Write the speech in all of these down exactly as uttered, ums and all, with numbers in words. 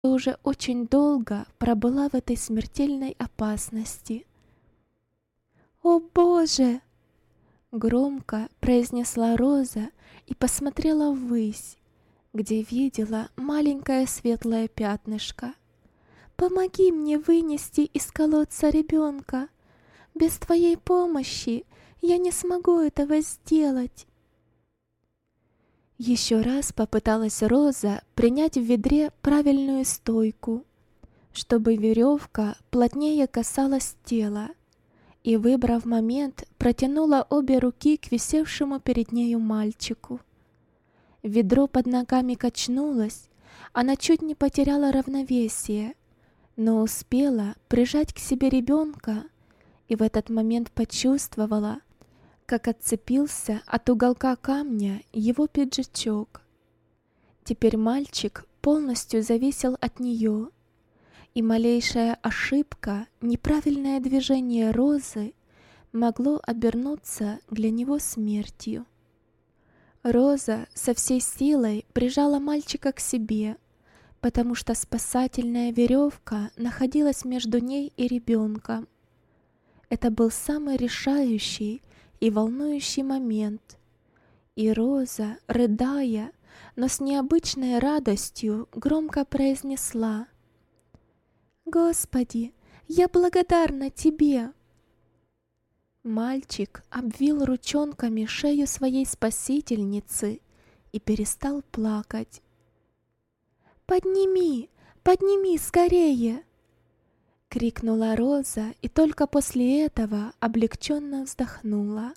уже очень долго пробыла в этой смертельной опасности. «О Боже!» — громко произнесла Роза и посмотрела ввысь, где видела маленькое светлое пятнышко. «Помоги мне вынести из колодца ребенка! Без твоей помощи я не смогу этого сделать!» Еще раз попыталась Роза принять в ведре правильную стойку, чтобы веревка плотнее касалась тела, и, выбрав момент, протянула обе руки к висевшему перед нею мальчику. Ведро под ногами качнулось, она чуть не потеряла равновесие, но успела прижать к себе ребенка, и в этот момент почувствовала, как отцепился от уголка камня его пиджачок. Теперь мальчик полностью зависел от нее, и малейшая ошибка, неправильное движение Розы могло обернуться для него смертью. Роза со всей силой прижала мальчика к себе, потому что спасательная веревка находилась между ней и ребенком. Это был самый решающий и волнующий момент, и Роза, рыдая, но с необычной радостью, громко произнесла: «Господи, я благодарна Тебе!» Мальчик обвил ручонками шею своей спасительницы и перестал плакать. «Подними, подними скорее!» — крикнула Роза, и только после этого облегченно вздохнула.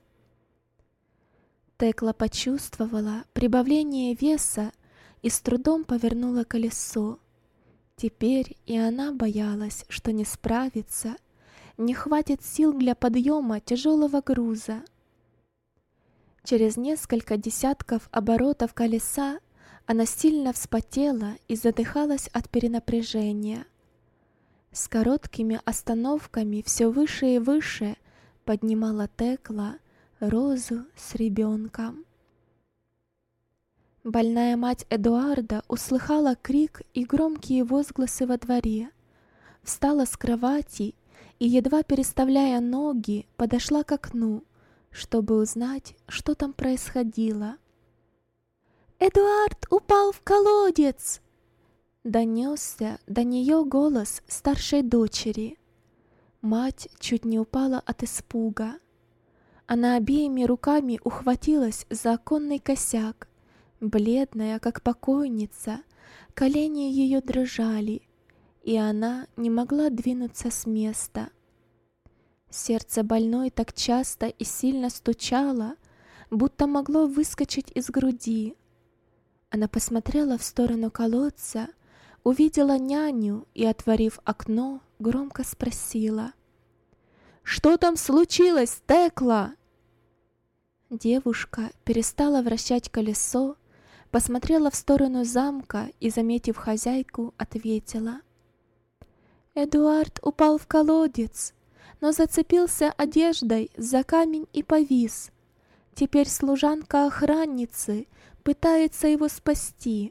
Текла почувствовала прибавление веса и с трудом повернула колесо. Теперь и она боялась, что не справится, не хватит сил для подъема тяжелого груза. Через несколько десятков оборотов колеса она сильно вспотела и задыхалась от перенапряжения. С короткими остановками все выше и выше поднимала Текла Розу с ребенком. Больная мать Эдуарда услыхала крик и громкие возгласы во дворе, встала с кровати и, едва переставляя ноги, подошла к окну, чтобы узнать, что там происходило. «Эдуард упал в колодец!» — донесся до нее голос старшей дочери. Мать чуть не упала от испуга. Она обеими руками ухватилась за оконный косяк. Бледная, как покойница, колени ее дрожали, и она не могла двинуться с места. Сердце больной так часто и сильно стучало, будто могло выскочить из груди. Она посмотрела в сторону колодца, увидела няню и, отворив окно, громко спросила: «Что там случилось, Текла?» Девушка перестала вращать колесо, посмотрела в сторону замка и, заметив хозяйку, ответила: «Эдуард упал в колодец, но зацепился одеждой за камень и повис. Теперь служанка охранницы пытается его спасти».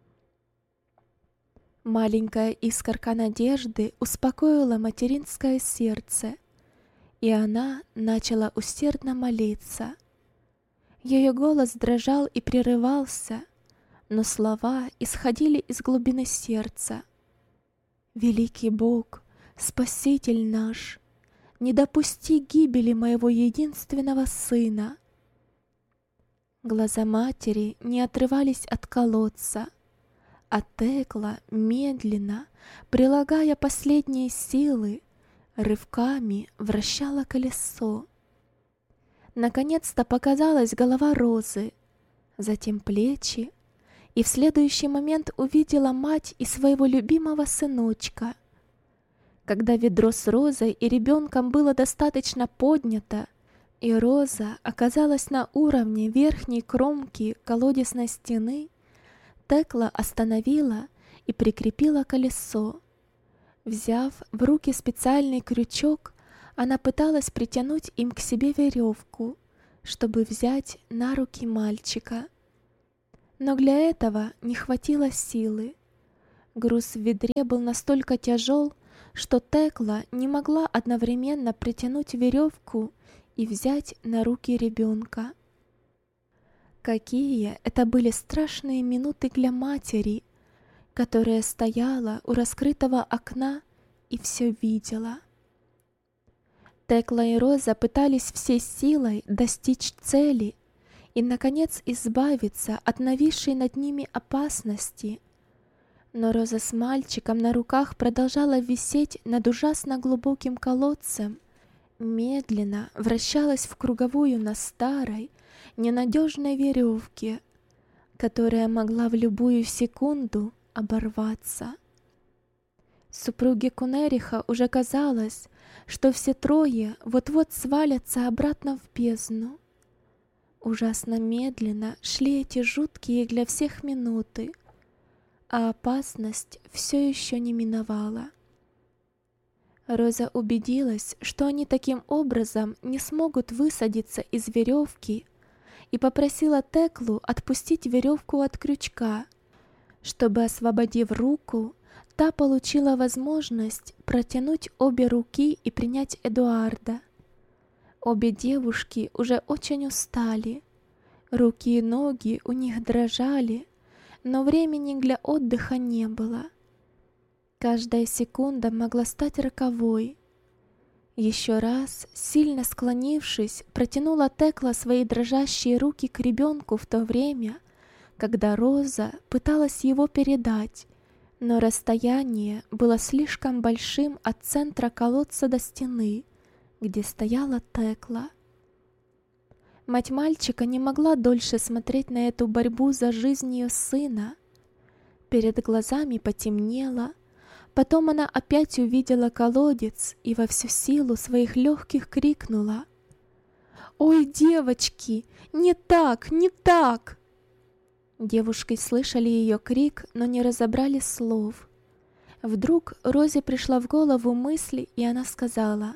Маленькая искорка надежды успокоила материнское сердце, и она начала усердно молиться. Ее голос дрожал и прерывался, но слова исходили из глубины сердца. «Великий Бог, Спаситель наш, не допусти гибели моего единственного сына». Глаза матери не отрывались от колодца, а Текла медленно, прилагая последние силы, рывками вращала колесо. Наконец-то показалась голова Розы, затем плечи, и в следующий момент увидела мать и своего любимого сыночка. Когда ведро с Розой и ребенком было достаточно поднято, и Роза оказалась на уровне верхней кромки колодезной стены, Текла остановила и прикрепила колесо. Взяв в руки специальный крючок, она пыталась притянуть им к себе веревку, чтобы взять на руки мальчика. Но для этого не хватило силы. Груз в ведре был настолько тяжел, что Текла не могла одновременно притянуть веревку и взять на руки ребенка. Какие это были страшные минуты для матери, которая стояла у раскрытого окна и все видела. Текла и Роза пытались всей силой достичь цели и, наконец, избавиться от нависшей над ними опасности. Но Роза с мальчиком на руках продолжала висеть над ужасно глубоким колодцем, медленно вращалась в круговую на старой, ненадежной веревке, которая могла в любую секунду оборваться. Супруге Кунериха уже казалось, что все трое вот-вот свалятся обратно в бездну. Ужасно медленно шли эти жуткие для всех минуты, а опасность все еще не миновала. Роза убедилась, что они таким образом не смогут высадиться из веревки, и попросила Теклу отпустить веревку от крючка, чтобы, освободив руку, та получила возможность протянуть обе руки и принять Эдуарда. Обе девушки уже очень устали, руки и ноги у них дрожали, но времени для отдыха не было. Каждая секунда могла стать роковой. Еще раз, сильно склонившись, протянула Текла свои дрожащие руки к ребенку в то время, когда Роза пыталась его передать, но расстояние было слишком большим от центра колодца до стены, где стояла Текла. Мать мальчика не могла дольше смотреть на эту борьбу за жизнь ее сына. Перед глазами потемнело, потом она опять увидела колодец и во всю силу своих легких крикнула: «Ой, девочки, не так, не так!» Девушки слышали ее крик, но не разобрали слов. Вдруг Розе пришла в голову мысль, и она сказала: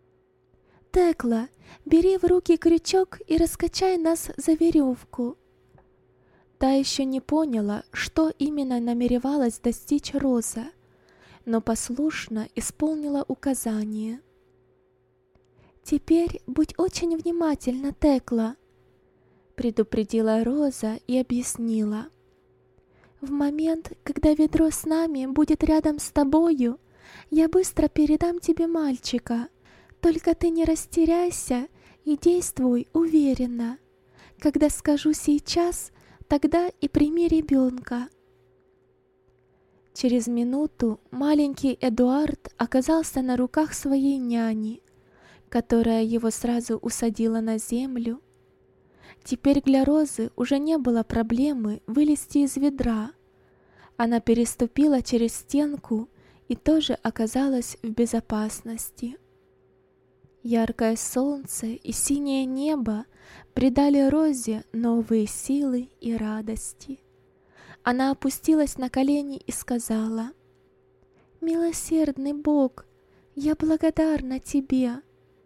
«Текла, бери в руки крючок и раскачай нас за веревку». Та еще не поняла, что именно намеревалась достичь Роза, но послушно исполнила указание. «Теперь будь очень внимательна, Текла», — предупредила Роза и объяснила. «В момент, когда ведро с нами будет рядом с тобою, я быстро передам тебе мальчика. Только ты не растеряйся и действуй уверенно. Когда скажу сейчас, тогда и прими ребенка». Через минуту маленький Эдуард оказался на руках своей няни, которая его сразу усадила на землю. Теперь для Розы уже не было проблемы вылезти из ведра. Она переступила через стенку и тоже оказалась в безопасности. Яркое солнце и синее небо придали Розе новые силы и радости. Она опустилась на колени и сказала: «Милосердный Бог, я благодарна Тебе».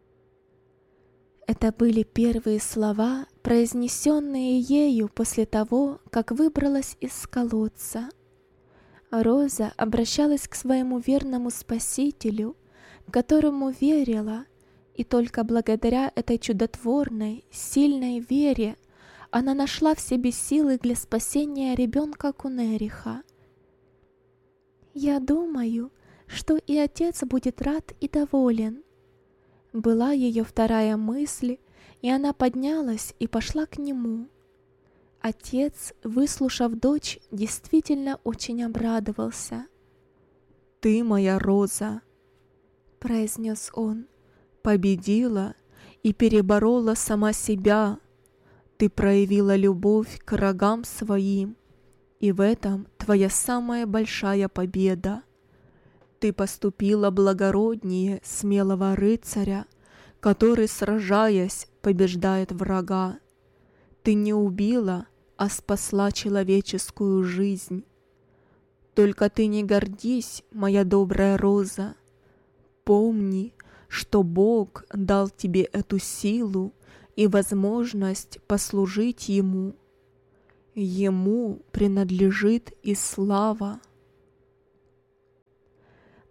Это были первые слова, произнесенные ею после того, как выбралась из колодца. Роза обращалась к своему верному Спасителю, которому верила, и только благодаря этой чудотворной, сильной вере она нашла в себе силы для спасения ребенка Кунериха. «Я думаю, что и отец будет рад и доволен», была ее вторая мысль, и она поднялась и пошла к нему. Отец, выслушав дочь, действительно очень обрадовался. «Ты, моя Роза, — произнес он, — победила и переборола сама себя. Ты проявила любовь к врагам своим, и в этом твоя самая большая победа. Ты поступила благороднее смелого рыцаря, который, сражаясь, побеждает врага. Ты не убила, а спасла человеческую жизнь. Только ты не гордись, моя добрая Роза. Помни, что Бог дал тебе эту силу и возможность послужить Ему. Ему принадлежит и слава».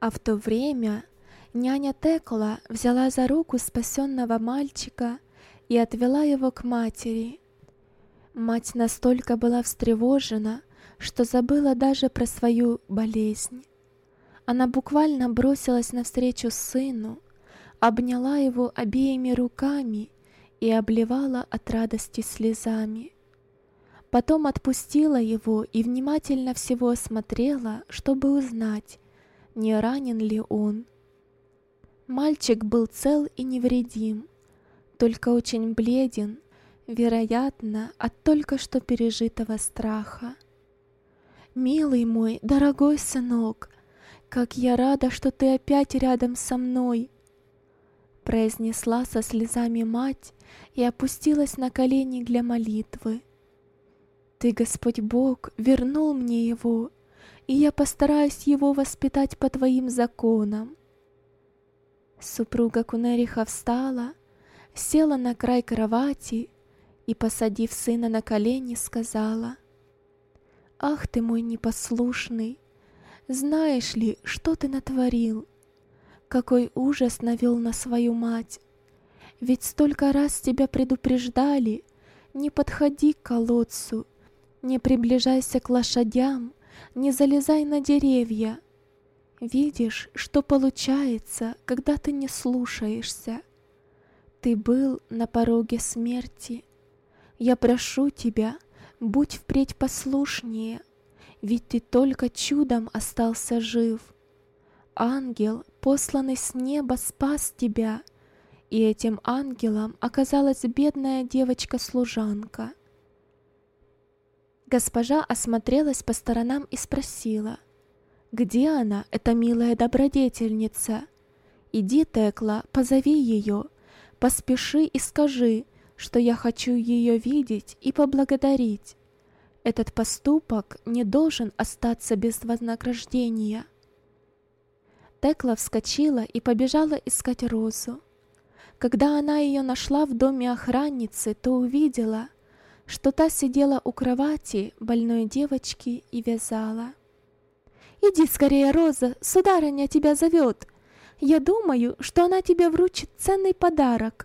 А в то время няня Текла взяла за руку спасенного мальчика и отвела его к матери. Мать настолько была встревожена, что забыла даже про свою болезнь. Она буквально бросилась навстречу сыну, обняла его обеими руками и обливала от радости слезами. Потом отпустила его и внимательно всего осмотрела, чтобы узнать, не ранен ли он. Мальчик был цел и невредим, только очень бледен, вероятно, от только что пережитого страха. «Милый мой, дорогой сынок, как я рада, что ты опять рядом со мной!» произнесла со слезами мать и опустилась на колени для молитвы. «Ты, Господь Бог, вернул мне его, и я постараюсь его воспитать по твоим законам». Супруга Кунериха встала, села на край кровати и, посадив сына на колени, сказала: «Ах ты мой непослушный! Знаешь ли, что ты натворил? Какой ужас навел на свою мать! Ведь столько раз тебя предупреждали: не подходи к колодцу, не приближайся к лошадям, не залезай на деревья. Видишь, что получается, когда ты не слушаешься? Ты был на пороге смерти. Я прошу тебя, будь впредь послушнее, ведь ты только чудом остался жив. Ангел, посланный с неба, спас тебя, и этим ангелом оказалась бедная девочка-служанка». Госпожа осмотрелась по сторонам и спросила: «Где она, эта милая добродетельница? Иди, Текла, позови ее, поспеши и скажи, что я хочу ее видеть и поблагодарить. Этот поступок не должен остаться без вознаграждения». Текла вскочила и побежала искать Розу. Когда она ее нашла в доме охранницы, то увидела, что та сидела у кровати больной девочки и вязала. «Иди скорее, Роза, сударыня тебя зовет. Я думаю, что она тебе вручит ценный подарок».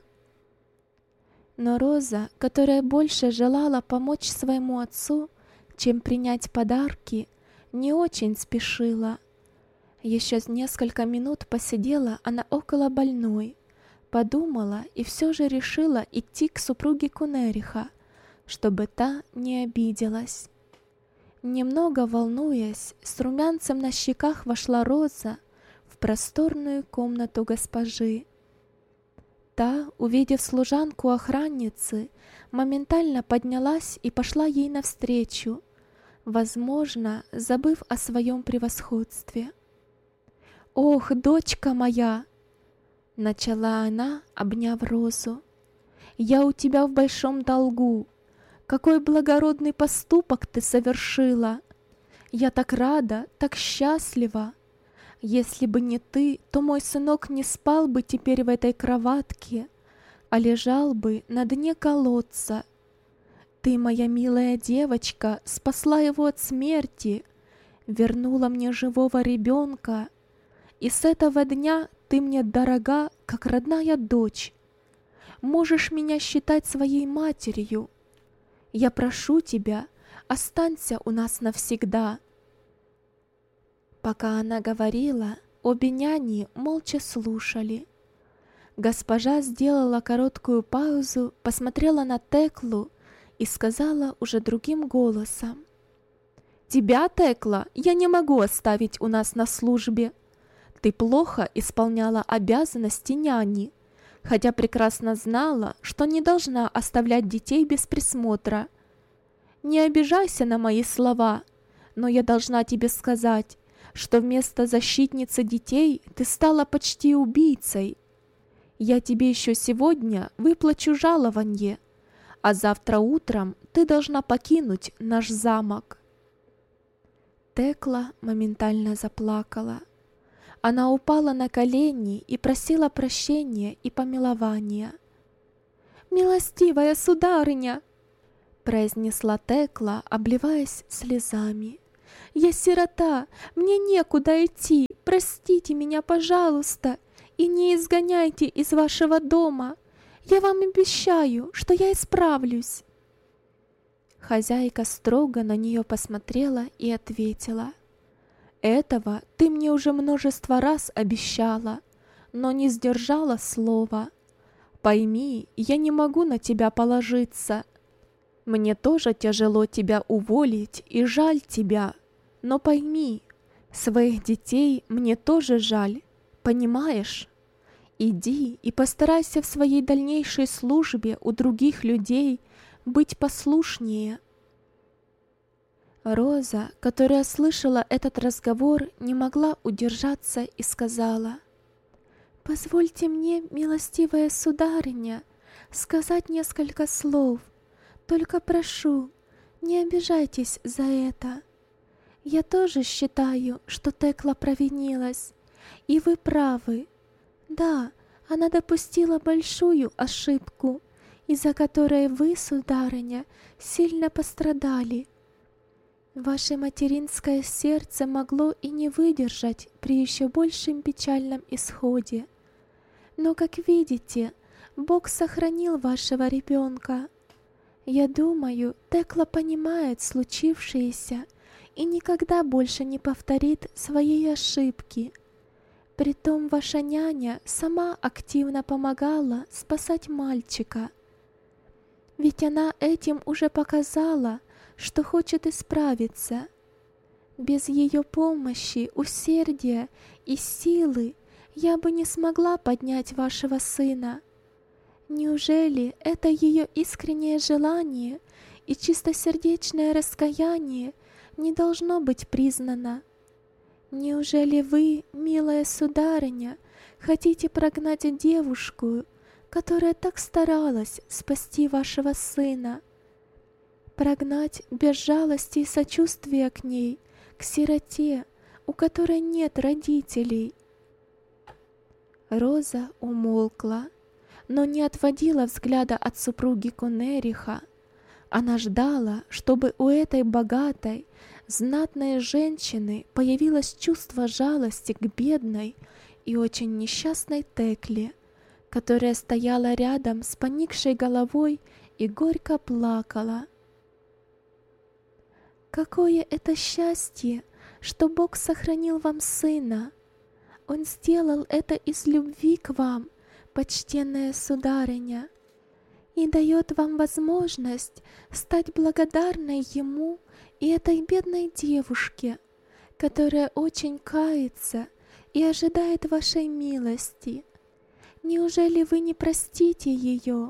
Но Роза, которая больше желала помочь своему отцу, чем принять подарки, не очень спешила. Еще несколько минут посидела она около больной, подумала и все же решила идти к супруге Кунериха, чтобы та не обиделась. Немного волнуясь, с румянцем на щеках вошла Роза в просторную комнату госпожи. Та, увидев служанку охранницы, моментально поднялась и пошла ей навстречу, возможно, забыв о своем превосходстве. «Ох, дочка моя!» — начала она, обняв Розу. «Я у тебя в большом долгу. Какой благородный поступок ты совершила! Я так рада, так счастлива! Если бы не ты, то мой сынок не спал бы теперь в этой кроватке, а лежал бы на дне колодца. Ты, моя милая девочка, спасла его от смерти, вернула мне живого ребенка, и с этого дня ты мне дорога, как родная дочь. Можешь меня считать своей матерью. Я прошу тебя, останься у нас навсегда». Пока она говорила, обе няни молча слушали. Госпожа сделала короткую паузу, посмотрела на Теклу и сказала уже другим голосом: «Тебя, Текла, я не могу оставить у нас на службе. Ты плохо исполняла обязанности няни, хотя прекрасно знала, что не должна оставлять детей без присмотра. Не обижайся на мои слова, но я должна тебе сказать, что вместо защитницы детей ты стала почти убийцей. Я тебе еще сегодня выплачу жалованье, а завтра утром ты должна покинуть наш замок». Текла моментально заплакала. Она упала на колени и просила прощения и помилования. «Милостивая сударыня!» — произнесла Текла, обливаясь слезами. «Я сирота, мне некуда идти, простите меня, пожалуйста, и не изгоняйте из вашего дома. Я вам обещаю, что я исправлюсь». Хозяйка строго на нее посмотрела и ответила: «Этого ты мне уже множество раз обещала, но не сдержала слова. Пойми, я не могу на тебя положиться. Мне тоже тяжело тебя уволить и жаль тебя, но пойми, своих детей мне тоже жаль, понимаешь? Иди и постарайся в своей дальнейшей службе у других людей быть послушнее». Роза, которая слышала этот разговор, не могла удержаться и сказала: «Позвольте мне, милостивая сударыня, сказать несколько слов. Только прошу, не обижайтесь за это. Я тоже считаю, что Текла провинилась, и вы правы. Да, она допустила большую ошибку, из-за которой вы, сударыня, сильно пострадали. Ваше материнское сердце могло и не выдержать при еще большем печальном исходе. Но, как видите, Бог сохранил вашего ребенка. Я думаю, Текла понимает случившееся и никогда больше не повторит своей ошибки. Притом ваша няня сама активно помогала спасать мальчика. Ведь она этим уже показала, что хочет исправиться. Без ее помощи, усердия и силы я бы не смогла поднять вашего сына. Неужели это ее искреннее желание и чистосердечное раскаяние не должно быть признано? Неужели вы, милая сударыня, хотите прогнать девушку, которая так старалась спасти вашего сына? Прогнать без жалости и сочувствия к ней, к сироте, у которой нет родителей?» Роза умолкла, но не отводила взгляда от супруги Конериха. Она ждала, чтобы у этой богатой, знатной женщины появилось чувство жалости к бедной и очень несчастной Текле, которая стояла рядом с поникшей головой и горько плакала. «Какое это счастье, что Бог сохранил вам сына! Он сделал это из любви к вам, почтенная сударыня, и дает вам возможность стать благодарной Ему и этой бедной девушке, которая очень кается и ожидает вашей милости. Неужели вы не простите ее?»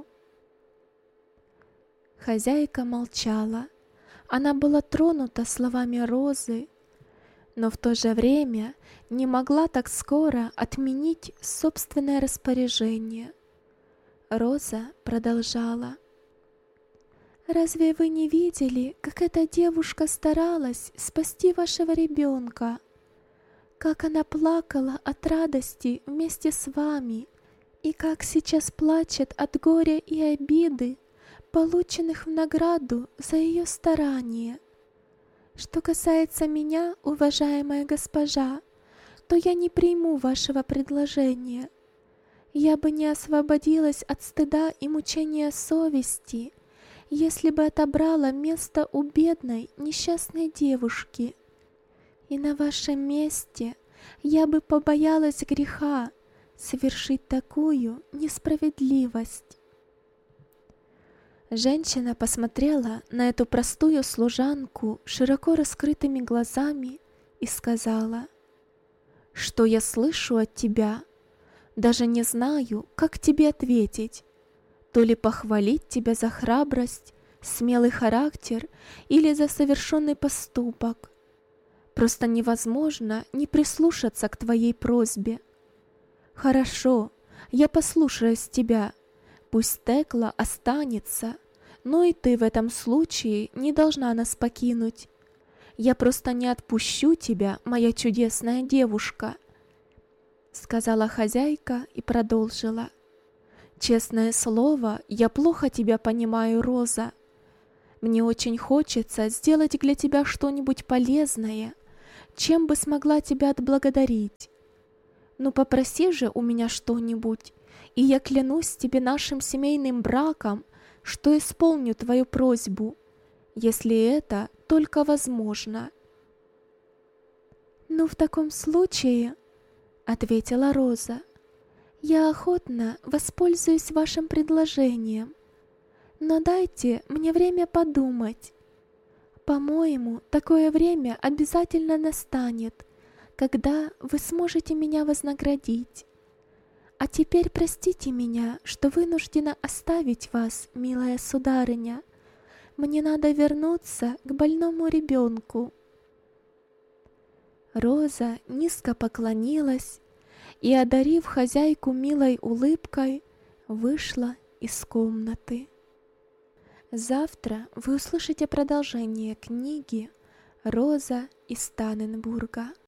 Хозяйка молчала. Она была тронута словами Розы, но в то же время не могла так скоро отменить собственное распоряжение. Роза продолжала: «Разве вы не видели, как эта девушка старалась спасти вашего ребенка? Как она плакала от радости вместе с вами, и как сейчас плачет от горя и обиды, полученных в награду за ее старания? Что касается меня, уважаемая госпожа, то я не приму вашего предложения. Я бы не освободилась от стыда и мучения совести, если бы отобрала место у бедной, несчастной девушки. И на вашем месте я бы побоялась греха совершить такую несправедливость». Женщина посмотрела на эту простую служанку широко раскрытыми глазами и сказала: «Что я слышу от тебя? Даже не знаю, как тебе ответить. То ли похвалить тебя за храбрость, смелый характер или за совершенный поступок. Просто невозможно не прислушаться к твоей просьбе. Хорошо, я послушаюсь тебя. Пусть Текла останется, но и ты в этом случае не должна нас покинуть. Я просто не отпущу тебя, моя чудесная девушка», — сказала хозяйка и продолжила: «Честное слово, я плохо тебя понимаю, Роза. Мне очень хочется сделать для тебя что-нибудь полезное, чем бы смогла тебя отблагодарить. Ну попроси же у меня что-нибудь, и я клянусь тебе нашим семейным браком, что исполню твою просьбу, если это только возможно». «Ну, в таком случае, — ответила Роза, — я охотно воспользуюсь вашим предложением, но дайте мне время подумать. По-моему, такое время обязательно настанет, когда вы сможете меня вознаградить. А теперь простите меня, что вынуждена оставить вас, милая сударыня. Мне надо вернуться к больному ребенку». Роза низко поклонилась и, одарив хозяйку милой улыбкой, вышла из комнаты. Завтра вы услышите продолжение книги «Роза из Танненбурга».